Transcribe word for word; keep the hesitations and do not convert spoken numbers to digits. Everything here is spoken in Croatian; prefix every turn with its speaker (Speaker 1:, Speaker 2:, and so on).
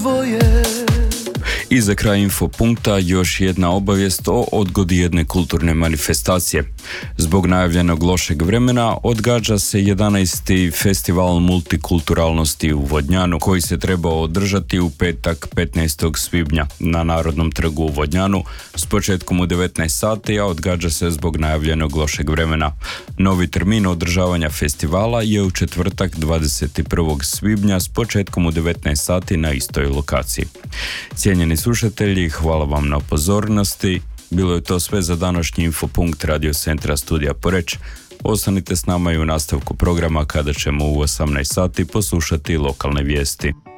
Speaker 1: I za kraj infopunkta još jedna obavijest o odgodi jedne kulturne manifestacije. Zbog najavljenog lošeg vremena odgađa se jedanaesti festival multikulturalnosti u Vodnjanu, koji se trebao održati u petak petnaestog svibnja na Narodnom trgu u Vodnjanu s početkom u devetnaest sati, a odgađa se zbog najavljenog lošeg vremena. Novi termin održavanja festivala je u četvrtak dvadeset prvog svibnja s početkom u devetnaest sati na istoj lokaciji. Cijenjeni slušatelji, hvala vam na pozornosti. Bilo je to sve za današnji infopunkt Radio Centra Studija Poreč. Ostanite s nama i u nastavku programa kada ćemo u osamnaest sati poslušati lokalne vijesti.